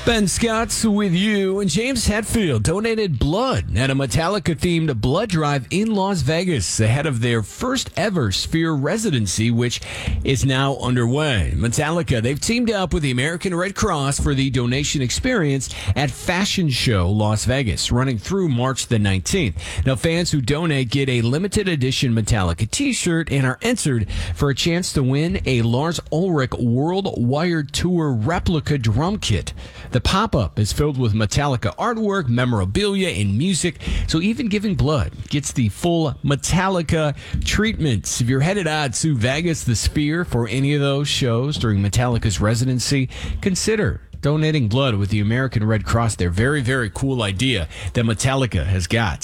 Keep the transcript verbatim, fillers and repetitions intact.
Ben Scott's with you, and James Hetfield donated blood at a Metallica-themed blood drive in Las Vegas ahead of their first ever Sphere residency, which is now underway. Metallica, they've teamed up with the American Red Cross for the donation experience at Fashion Show Las Vegas, running through March the nineteenth. Now, fans who donate get a limited edition Metallica t-shirt and are entered for a chance to win a Lars Ulrich World Wired Tour replica drum kit. The pop-up is filled with Metallica artwork, memorabilia, and music, so even giving blood gets the full Metallica treatment. If you're headed out to Vegas, the Sphere, for any of those shows during Metallica's residency, consider donating blood with the American Red Cross. They're very, very cool idea that Metallica has got.